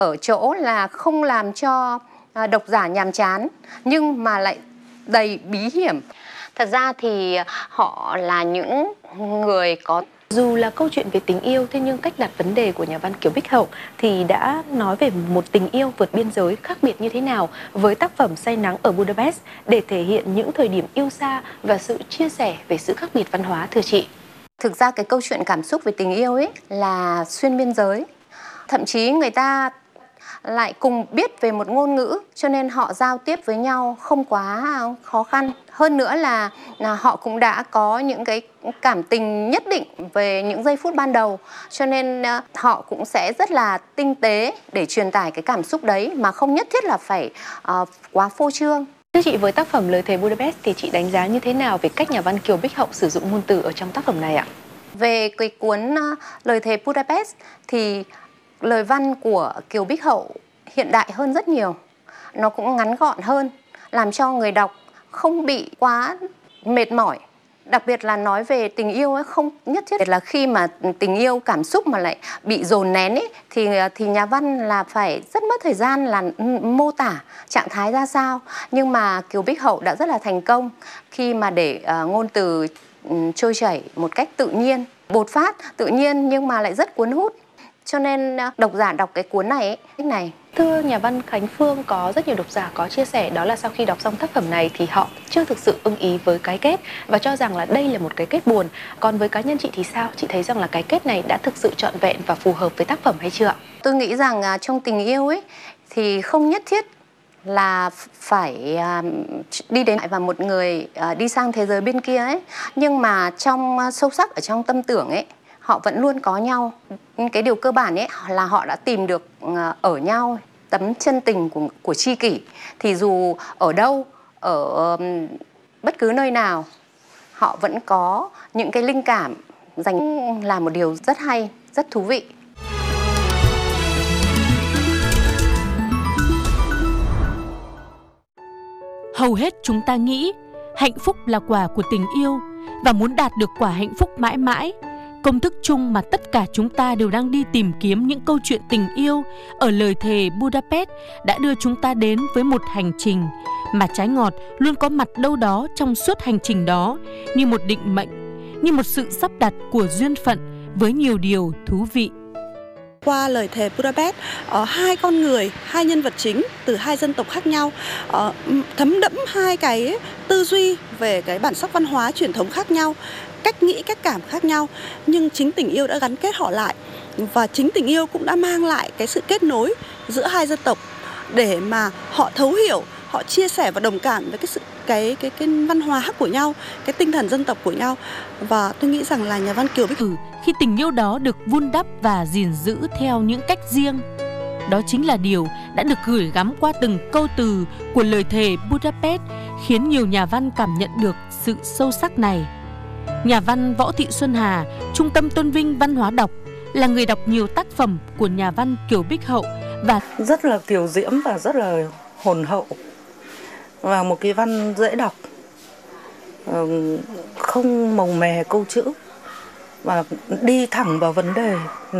ở chỗ là không làm cho độc giả nhàm chán nhưng mà lại đầy bí hiểm. Thật ra thì họ là những người có dù là câu chuyện về tình yêu, thế nhưng cách đặt vấn đề của nhà văn Kiều Bích Hậu thì đã nói về một tình yêu vượt biên giới khác biệt như thế nào với tác phẩm Say Nắng ở Budapest để thể hiện những thời điểm yêu xa và sự chia sẻ về sự khác biệt văn hóa, thưa chị. Thực ra cái câu chuyện cảm xúc về tình yêu ấy là xuyên biên giới. Thậm chí người ta lại cùng biết về một ngôn ngữ cho nên họ giao tiếp với nhau không quá khó khăn. Hơn nữa là họ cũng đã có những cái cảm tình nhất định về những giây phút ban đầu, cho nên họ cũng sẽ rất là tinh tế để truyền tải cái cảm xúc đấy mà không nhất thiết là phải quá phô trương. Thưa chị, với tác phẩm Lời thề Budapest thì chị đánh giá như thế nào về cách nhà văn Kiều Bích Hậu sử dụng ngôn từ ở trong tác phẩm này ạ? Về cái cuốn Lời thề Budapest thì lời văn của Kiều Bích Hậu hiện đại hơn rất nhiều. Nó cũng ngắn gọn hơn, làm cho người đọc không bị quá mệt mỏi. Đặc biệt là nói về tình yêu ấy, không nhất thiết là khi mà tình yêu cảm xúc mà lại bị dồn nén ấy, thì nhà văn là phải rất mất thời gian là mô tả trạng thái ra sao. Nhưng mà Kiều Bích Hậu đã rất là thành công khi mà để ngôn từ trôi chảy một cách tự nhiên, bột phát, tự nhiên nhưng mà lại rất cuốn hút. Cho nên độc giả đọc cái cuốn này Thưa nhà văn Khánh Phương, có rất nhiều độc giả có chia sẻ đó là sau khi đọc xong tác phẩm này thì họ chưa thực sự ưng ý với cái kết và cho rằng là đây là một cái kết buồn. Còn với cá nhân chị thì sao? Chị thấy rằng là cái kết này đã thực sự trọn vẹn và phù hợp với tác phẩm hay chưa ạ? Tôi nghĩ rằng trong tình yêu ấy thì không nhất thiết là phải đi đến và một người đi sang thế giới bên kia ấy, nhưng mà trong sâu sắc ở trong tâm tưởng ấy, họ vẫn luôn có nhau. Cái điều cơ bản ấy là họ đã tìm được ở nhau tấm chân tình của tri kỷ. Thì dù ở đâu, ở bất cứ nơi nào, họ vẫn có những cái linh cảm dành, là một điều rất hay, rất thú vị. Hầu hết chúng ta nghĩ hạnh phúc là quả của tình yêu và muốn đạt được quả hạnh phúc mãi mãi. Công thức chung mà tất cả chúng ta đều đang đi tìm kiếm những câu chuyện tình yêu ở Lời thề Budapest đã đưa chúng ta đến với một hành trình mà trái ngọt luôn có mặt đâu đó trong suốt hành trình đó, như một định mệnh, như một sự sắp đặt của duyên phận với nhiều điều thú vị. Qua Lời thề Budapest, hai con người, hai nhân vật chính từ hai dân tộc khác nhau, thấm đẫm hai cái tư duy về cái bản sắc văn hóa truyền thống khác nhau, cách nghĩ, cách cảm khác nhau, nhưng chính tình yêu đã gắn kết họ lại và chính tình yêu cũng đã mang lại cái sự kết nối giữa hai dân tộc để mà họ thấu hiểu, họ chia sẻ và đồng cảm với cái văn hóa của nhau, cái tinh thần dân tộc của nhau. Và tôi nghĩ rằng là nhà văn Kiều Bích Hậu khi tình yêu đó được vun đắp và gìn giữ theo những cách riêng, đó chính là điều đã được gửi gắm qua từng câu từ của Lời thề Budapest, khiến nhiều nhà văn cảm nhận được sự sâu sắc này. Nhà văn Võ Thị Xuân Hà, Trung tâm tôn vinh văn hóa đọc, là người đọc nhiều tác phẩm của nhà văn Kiều Bích Hậu và rất là kiều diễm và rất là hồn hậu, và một cái văn dễ đọc, không màu mè câu chữ và đi thẳng vào vấn đề.